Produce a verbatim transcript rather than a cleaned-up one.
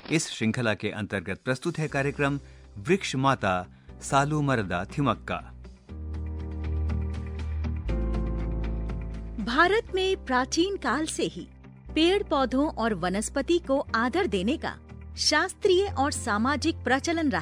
इस श्रृंखला के अंतर्गत प्रस्तुत है कार्यक्रम वृक्ष माता सालू मरदा थिमक्का। भारत में प्राचीन काल से ही पेड़ पौधों और वनस्पति को आदर देने का शास्त्रीय और सामाजिक प्रचलन रहा